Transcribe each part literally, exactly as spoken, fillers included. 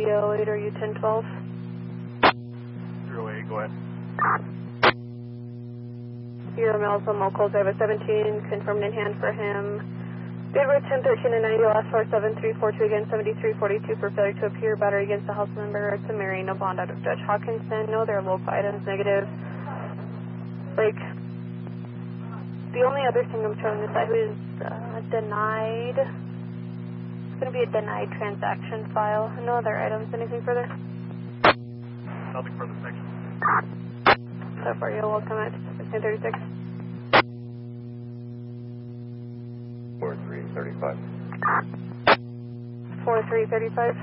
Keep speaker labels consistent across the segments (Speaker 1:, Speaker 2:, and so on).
Speaker 1: oh eight or U ten twelve?
Speaker 2: zero eight, go ahead.
Speaker 1: Zero miles on locals, I have a seventeen confirmed in hand for him. Good route ten thirteen and ninety, last four seven three four two again, seventy-three forty-two for failure to appear, battery against the house member. It's a Mary, no bond out of Judge Hawkinson. No, they're local items, negative. Like, the only other thing I'm showing is that who's uh, denied. It's going to be a denied transaction file. No other items, anything further?
Speaker 2: Nothing further, section.
Speaker 1: So far, you're welcome at sixteen thirty-six.
Speaker 3: four three thirty-five.
Speaker 1: four three thirty-five.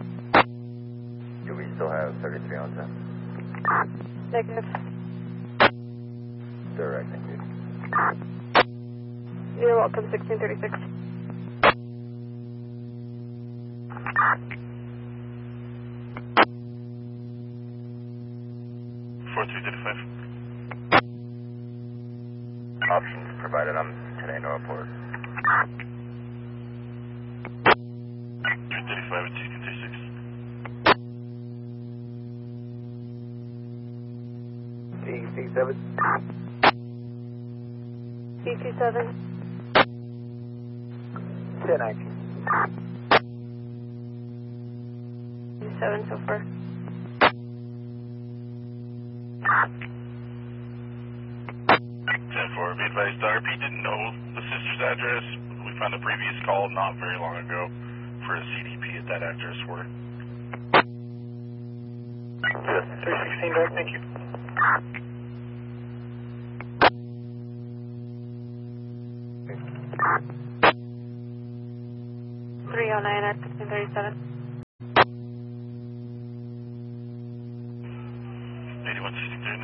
Speaker 3: Do we still have thirty-three on ten?
Speaker 1: Negative.
Speaker 3: Directing you.
Speaker 1: You're welcome, sixteen thirty-six.
Speaker 2: four three thirty-five.
Speaker 3: Options provided on today, no report.
Speaker 2: three thirty-five and sixteen thirty-six.
Speaker 3: E C seven.
Speaker 1: E C seven.
Speaker 3: ten nineteen.
Speaker 1: E C seven so far.
Speaker 2: ten four, be advised, R P didn't know the sister's address. We found a previous call not very long ago for a C D P at that address for three sixteen, Doug, thank you.
Speaker 1: three oh nine at sixteen thirty-seven.
Speaker 2: eighty-one sixty-three.